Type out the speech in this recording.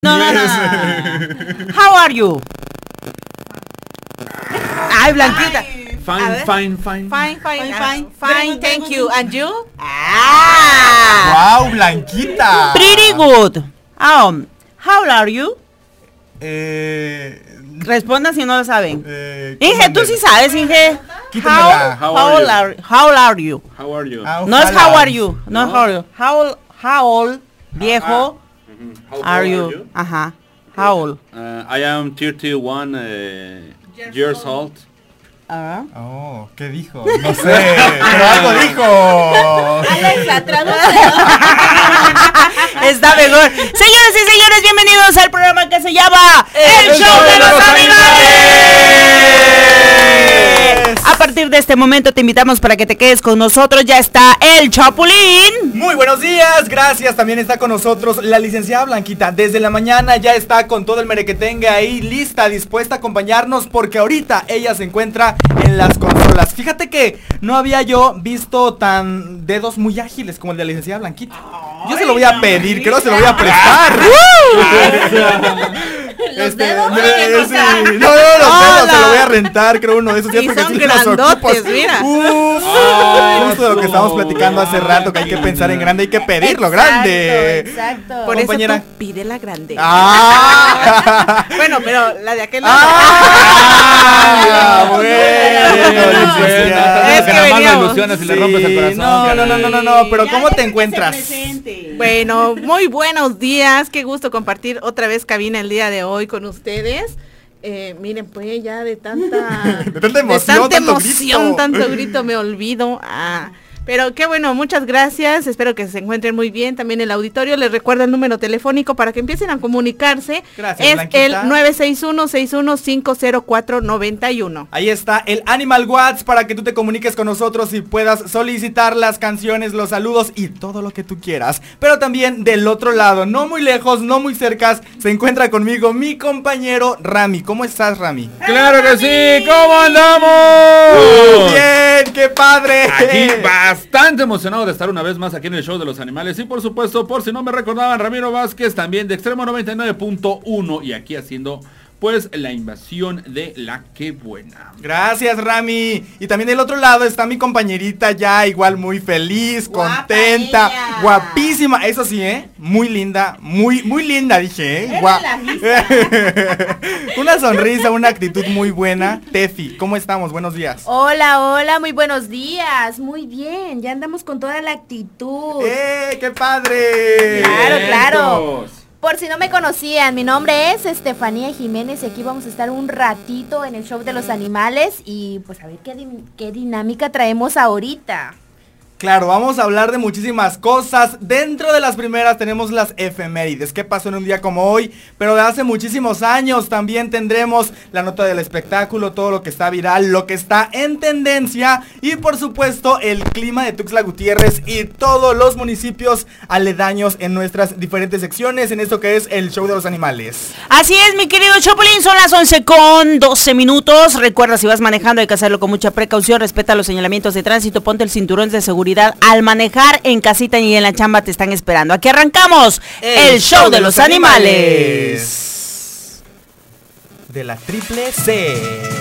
No. How are you? Ay, Blanquita. Fine. Fine, thank you. And you? Wow, Blanquita. Pretty good. How are you? Responda si no lo saben. Inge, tú sí sabes, Inge. Quítemela. How are you? How are you? No es how are you. No es how are you. How old, viejo, How are you? Ajá. How old? I am 31 years old. Oh, ¿qué dijo? No sé, pero algo dijo. Alexa, traduce. Está mejor. Señoras y señores, bienvenidos al programa que se llama El Show de los Animales. A partir de este momento te invitamos para que te quedes con nosotros. Ya está el Chapulín. Muy buenos días, gracias. También está con nosotros la licenciada Blanquita. Desde la mañana ya está con todo el merequetengue ahí, lista, dispuesta a acompañarnos, porque ahorita ella se encuentra en las consolas. Fíjate que no había yo visto tan dedos muy ágiles como el de la licenciada Blanquita. Yo se lo voy a pedir, creo que se lo voy a prestar. Los dedos. No, los dedos se lo voy a rentar, creo uno de esos días Y porque son sí los grandotes, ocupas. mira. Justo lo que estábamos platicando hace rato, que hay que pensar en grande, hay que pedirlo grande. Exacto. Por Compañera. eso tú pide la grande. Bueno, pero la de aquel lado. Bueno, Es que nada más veníamos. me ilusionas y le rompes el corazón. No, pero ¿cómo te encuentras? Bueno, muy buenos días. Qué gusto compartir otra vez cabina el día de hoy con ustedes. Miren, pues ya de tanta emoción, tanto grito me olvido. Pero qué bueno, muchas gracias, espero que se encuentren muy bien. También el auditorio les recuerda el número telefónico para que empiecen a comunicarse. Gracias, es Blanquita. el 961-6150491. Ahí está el Animal Watts para que tú te comuniques con nosotros y puedas solicitar las canciones, los saludos y todo lo que tú quieras. Pero también del otro lado, no muy lejos, no muy cerca, se encuentra conmigo mi compañero Rami. ¿Cómo estás, Rami? ¡Claro que sí! ¿Cómo andamos? Bien, qué padre. Aquí bastante emocionado de estar una vez más aquí en el Show de los Animales. Y por supuesto, por si no me recordaban, Ramiro Vázquez también de Extremo 99.1 y aquí haciendo pues la invasión de la que buena. Gracias, Rami. Y también del otro lado está mi compañerita ya igual muy feliz, Guapa contenta, ella. guapísima. Eso sí, muy linda, muy linda dije, Una sonrisa, una actitud muy buena. Tefi, ¿cómo estamos? Buenos días. Hola, muy buenos días. Muy bien, ya andamos con toda la actitud. ¡Qué padre! Claro. Por si no me conocían, mi nombre es Estefanía Jiménez y aquí vamos a estar un ratito en el Show de los Animales y pues a ver qué dinámica traemos ahorita. Claro, vamos a hablar de muchísimas cosas. Dentro de las primeras tenemos las efemérides. ¿Qué pasó en un día como hoy? Pero de hace muchísimos años también tendremos la nota del espectáculo, todo lo que está viral, lo que está en tendencia y por supuesto el clima de Tuxtla Gutiérrez y todos los municipios aledaños en nuestras diferentes secciones en esto que es el Show de los Animales. Así es, mi querido Chapulín, son las 11:12. Recuerda, si vas manejando hay que hacerlo con mucha precaución, respeta los señalamientos de tránsito, ponte el cinturón de seguridad al manejar, en casita y en la chamba te están esperando. Aquí arrancamos el Show de los Animales. De la Triple C.